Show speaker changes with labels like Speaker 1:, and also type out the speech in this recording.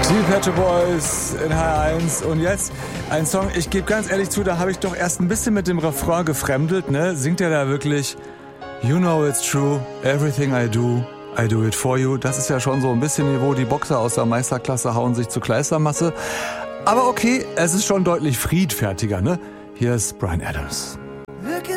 Speaker 1: Die Pet Shop Boys in H1 und jetzt ein Song, ich gebe ganz ehrlich zu, da habe ich doch erst ein bisschen mit dem Refrain gefremdelt, ne? Singt er da wirklich You know it's true, everything I do it for you. Das ist ja schon so ein bisschen Niveau, die Boxer aus der Meisterklasse hauen sich zur Kleistermasse. Aber okay, es ist schon deutlich friedfertiger, ne? Hier ist Bryan Adams.